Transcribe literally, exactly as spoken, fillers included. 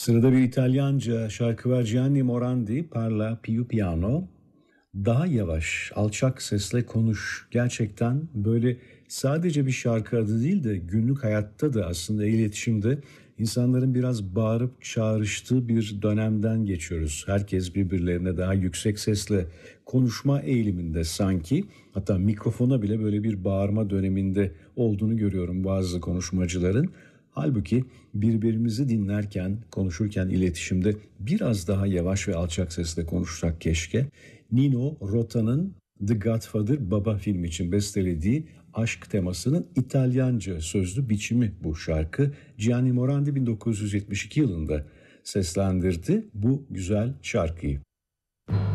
Sırada bir İtalyanca şarkı var. Gianni Morandi, Parla più piano. Daha yavaş, alçak sesle konuş. Gerçekten böyle sadece bir şarkı adı değil de günlük hayatta da aslında iletişimde insanların biraz bağırıp çağrıştığı bir dönemden geçiyoruz. Herkes birbirlerine daha yüksek sesle konuşma eğiliminde sanki. Hatta mikrofona bile böyle bir bağırma döneminde olduğunu görüyorum bazı konuşmacıların. Halbuki birbirimizi dinlerken, konuşurken iletişimde biraz daha yavaş ve alçak sesle konuşsak keşke. Nino Rota'nın The Godfather Baba filmi için bestelediği aşk temasının İtalyanca sözlü biçimi bu şarkı. Gianni Morandi bin dokuz yüz yetmiş iki yılında seslendirdi bu güzel şarkıyı.